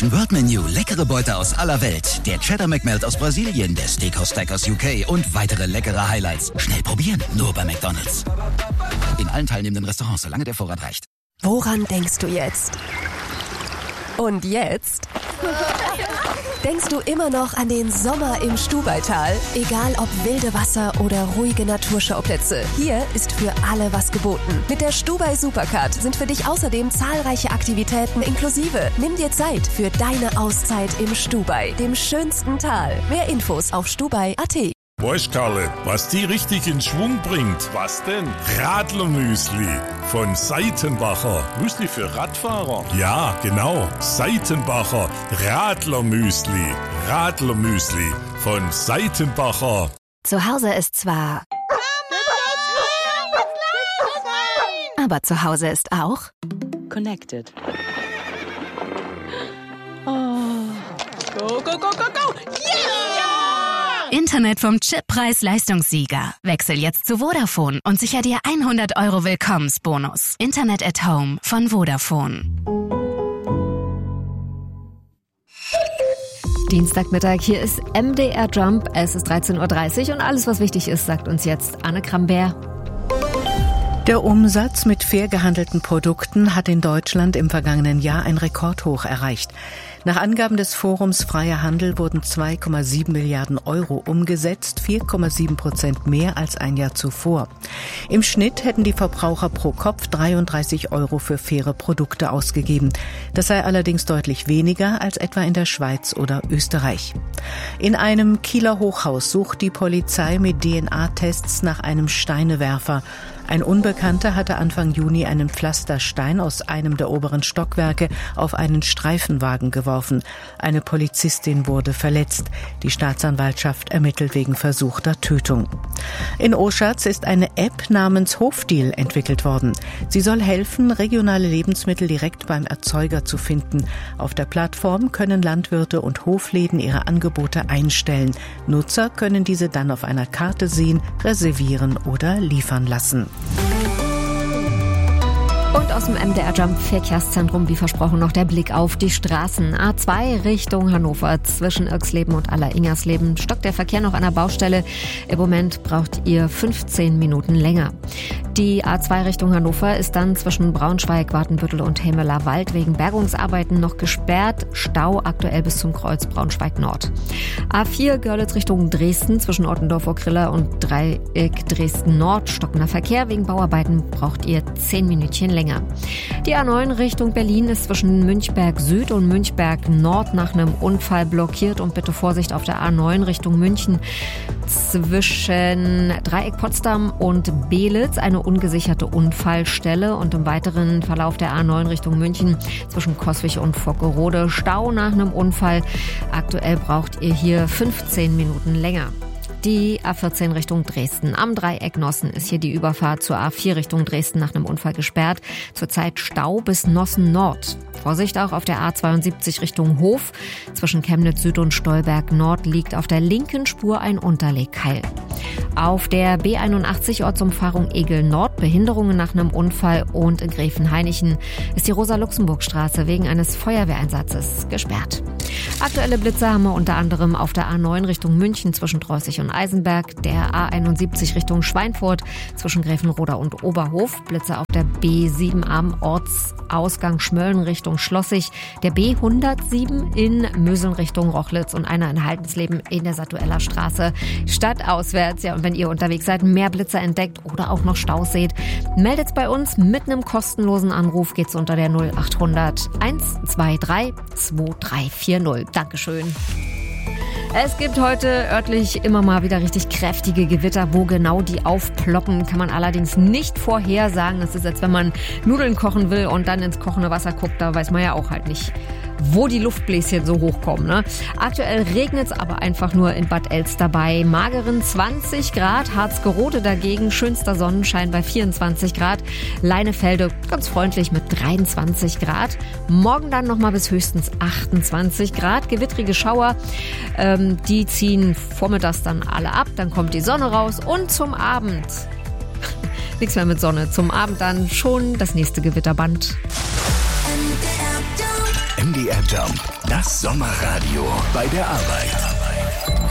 Ocean World Menu. Leckere Beute aus aller Welt. Der Cheddar McMelt aus Brasilien, der Steakhouse Stack aus UK und weitere leckere Highlights. Schnell probieren, nur bei McDonald's. In allen teilnehmenden Restaurants, solange der Vorrat reicht. Woran denkst du jetzt? Und jetzt? Denkst du immer noch an den Sommer im Stubaital? Egal ob wilde Wasser oder ruhige Naturschauplätze, hier ist für alle was geboten. Mit der Stubai Supercard sind für dich außerdem zahlreiche Aktivitäten inklusive. Nimm dir Zeit für deine Auszeit im Stubai, dem schönsten Tal. Mehr Infos auf stubai.at. Weißt, Karle, was die richtig in Schwung bringt? Was denn? Radlermüsli von Seitenbacher. Müsli für Radfahrer? Ja, genau. Seitenbacher Radlermüsli. Radlermüsli von Seitenbacher. Zu Hause ist zwar... Aber zu Hause ist auch... Connected. Oh. Go, go, go, go, go! Yeah! Internet vom Chippreis-Leistungssieger. Wechsel jetzt zu Vodafone und sicher dir 100 € Willkommensbonus. Internet at Home von Vodafone. Dienstagmittag, hier ist MDR Jump. Es ist 13.30 Uhr und alles, was wichtig ist, sagt uns jetzt Anne Krambert. Der Umsatz mit fair gehandelten Produkten hat in Deutschland im vergangenen Jahr ein Rekordhoch erreicht. Nach Angaben des Forums Freier Handel wurden 2,7 Milliarden € umgesetzt, 4,7% mehr als ein Jahr zuvor. Im Schnitt hätten die Verbraucher pro Kopf 33 € für faire Produkte ausgegeben. Das sei allerdings deutlich weniger als etwa in der Schweiz oder Österreich. In einem Kieler Hochhaus sucht die Polizei mit DNA-Tests nach einem Steinewerfer. Ein Unbekannter hatte Anfang Juni einen Pflasterstein aus einem der oberen Stockwerke auf einen Streifenwagen geworfen. Eine Polizistin wurde verletzt. Die Staatsanwaltschaft ermittelt wegen versuchter Tötung. In Oschatz ist eine App namens Hofdeal entwickelt worden. Sie soll helfen, regionale Lebensmittel direkt beim Erzeuger zu finden. Auf der Plattform können Landwirte und Hofläden ihre Angebote einstellen. Nutzer können diese dann auf einer Karte sehen, reservieren oder liefern lassen. Und aus dem MDR Jump Verkehrszentrum, wie versprochen, noch der Blick auf die Straßen. A2 Richtung Hannover, zwischen Irxleben und Aller-Ingersleben stockt der Verkehr noch an der Baustelle. Im Moment braucht ihr 15 Minuten länger. Die A2 Richtung Hannover ist dann zwischen Braunschweig, Watenbüttel und Hemeler Wald wegen Bergungsarbeiten noch gesperrt. Stau aktuell bis zum Kreuz Braunschweig Nord. A4 Görlitz Richtung Dresden, zwischen Ottendorf-Okrilla und Dreieck Dresden Nord stockender Verkehr. Wegen Bauarbeiten braucht ihr 10 Minütchen länger. Die A9 Richtung Berlin ist zwischen Münchberg Süd und Münchberg Nord nach einem Unfall blockiert und bitte Vorsicht auf der A9 Richtung München zwischen Dreieck Potsdam und Belitz eine ungesicherte Unfallstelle und im weiteren Verlauf der A9 Richtung München zwischen Coswig und Vockerode Stau nach einem Unfall. Aktuell braucht ihr hier 15 Minuten länger. Die A14 Richtung Dresden. Am Dreieck Nossen ist hier die Überfahrt zur A4 Richtung Dresden nach einem Unfall gesperrt. Zurzeit Stau bis Nossen Nord. Vorsicht auch auf der A72 Richtung Hof. Zwischen Chemnitz Süd und Stolberg Nord liegt auf der linken Spur ein Unterlegkeil. Auf der B81 Ortsumfahrung Egel Nord Behinderungen nach einem Unfall und in Gräfenhainichen ist die Rosa-Luxemburg-Straße wegen eines Feuerwehreinsatzes gesperrt. Aktuelle Blitze haben wir unter anderem auf der A9 Richtung München zwischen Treußig und Eisenberg, der A71 Richtung Schweinfurt zwischen Gräfenroda und Oberhof, Blitze auf der B7 am Ortsausgang Schmölln Richtung Schlossig, der B107 in Möseln Richtung Rochlitz und einer in Haldensleben in der Satueller Straße stadtauswärts. Ja, und wenn ihr unterwegs seid, mehr Blitze entdeckt oder auch noch Staus seht, meldet's bei uns mit einem kostenlosen Anruf. Geht's unter der 0800 123 2340. Dankeschön. Es gibt heute örtlich immer mal wieder richtig kräftige Gewitter. Wo genau die aufploppen, kann man allerdings nicht vorhersagen. Das ist, als wenn man Nudeln kochen will und dann ins kochende Wasser guckt. Da weiß man ja auch halt nicht, wo die Luftbläschen so hochkommen. Ne? Aktuell regnet es aber einfach nur in Bad Elster bei mageren 20 Grad. Harzgerode dagegen schönster Sonnenschein bei 24 Grad. Leinefelde ganz freundlich mit 23 Grad. Morgen dann nochmal bis höchstens 28 Grad. Gewittrige Schauer, die ziehen vormittags dann alle ab. Dann kommt die Sonne raus und zum Abend nichts mehr mit Sonne. Zum Abend dann schon das nächste Gewitterband. MDR MDR Jump, das Sommerradio bei der Arbeit.